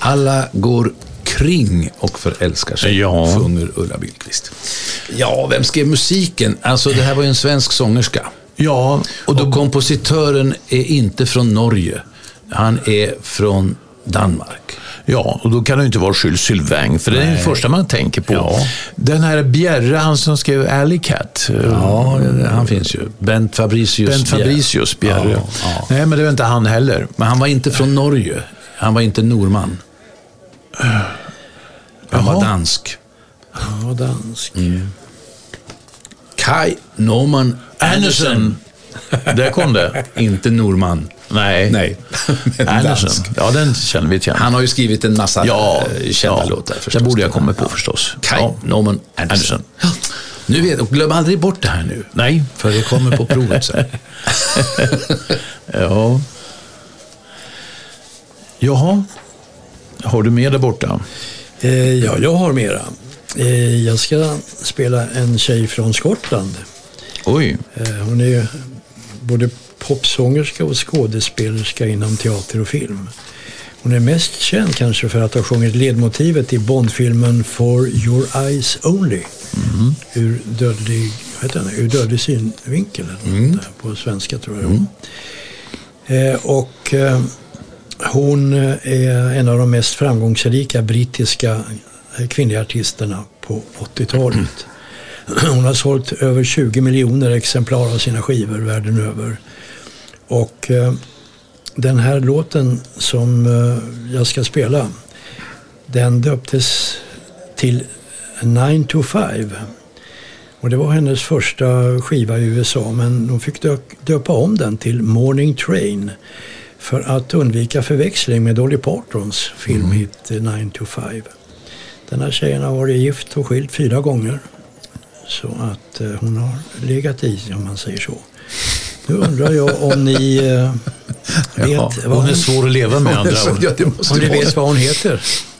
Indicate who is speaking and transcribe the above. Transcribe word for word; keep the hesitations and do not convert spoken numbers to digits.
Speaker 1: Alla går kring och förälskar sig,
Speaker 2: ja.
Speaker 1: sjunger Ulla Billqvist. Ja, vem skrev musiken? Alltså det här var ju en svensk sångerska.
Speaker 2: Ja,
Speaker 1: och, då... och kompositören är inte från Norge. Han är från Danmark.
Speaker 2: Ja, och då kan det inte vara Jules Sylvain, för Nej. det är det första man tänker på. Ja. Den här Bjerre, han som skrev Alley Cat.
Speaker 1: Ja, han finns ju. Bent Fabricius
Speaker 2: Bent Fabricius Bjerre. Ja, ja. Nej, men det var inte han heller.
Speaker 1: Men han var inte från Norge. Han var inte norman. Han Jaha. var dansk.
Speaker 3: Ja, dansk.
Speaker 1: Mm. Kai Norman Andersen.
Speaker 2: Där kom det.
Speaker 1: Inte norman.
Speaker 2: Nej.
Speaker 1: Nej.
Speaker 2: Andersen. Ja, den känner vi till.
Speaker 1: Han har ju skrivit en massa
Speaker 2: ja,
Speaker 1: kända
Speaker 2: ja.
Speaker 1: låtar.
Speaker 2: Det borde jag komma på ja. förstås.
Speaker 1: Kai ja. Norman Andersen. Ja. Nu vet jag, glöm aldrig bort det här nu.
Speaker 2: Nej.
Speaker 1: För det kommer på provet sen.
Speaker 2: ja. Jaha. Har du med där borta?
Speaker 3: Eh, ja, jag har mera. Eh, jag ska spela en tjej från Skottland.
Speaker 2: Oj.
Speaker 3: Eh, hon är både popsångerska och skådespelerska inom teater och film. Hon är mest känd kanske för att ha sjungit ledmotivet i Bondfilmen For Your Eyes Only. Mm. Ur dödlig, vad heter den? Ur dödlig synvinkel mm. på svenska tror jag. Mm. Eh, och eh, hon är en av de mest framgångsrika brittiska kvinnliga artisterna på åttiotalet. Hon har sålt över tjugo miljoner exemplar av sina skivor världen över. Och eh, den här låten som eh, jag ska spela, den döptes till nine to five. Och det var hennes första skiva i U S A, men de fick dö- döpa om den till Morning Train för att undvika förväxling med Dolly Partons filmhit mm. nine to five. Den här tjejen har varit gift och skilt fyra gånger. Så att eh, hon har legat i, om man säger så. Nu undrar jag om ni eh, vet
Speaker 2: Jaha,
Speaker 3: vad
Speaker 2: hon är svår att leva med andra ord.
Speaker 3: Ja, om ni vet vad hon heter.